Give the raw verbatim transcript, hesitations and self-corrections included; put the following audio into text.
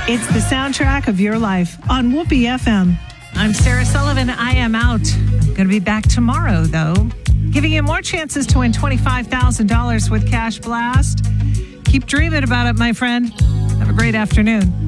It's the soundtrack of your life on Whoopee F M. I'm Sarah Sullivan. I am out. Going to be back tomorrow, though, giving you more chances to win twenty-five thousand dollars with Cash Blast. Keep dreaming about it, my friend. Have a great afternoon.